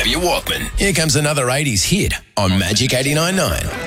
Grab your Walkman. Here comes another 80s hit on Magic 89.9.